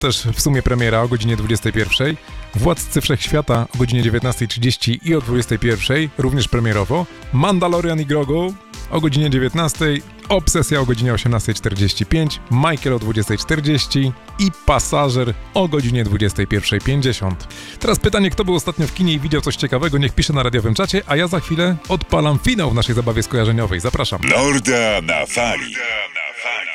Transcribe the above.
też w sumie premiera o godzinie 21. Władcy Wszechświata o godzinie 19:30 i o 21:00, również premierowo. Mandalorian i Grogu o godzinie 19:00, Obsesja o godzinie 18:45, Michael o 20:40 i Pasażer o godzinie 21:50. Teraz pytanie, kto był ostatnio w kinie i widział coś ciekawego, niech pisze na radiowym czacie, a ja za chwilę odpalam finał w naszej zabawie skojarzeniowej. Zapraszam. Norda na fali.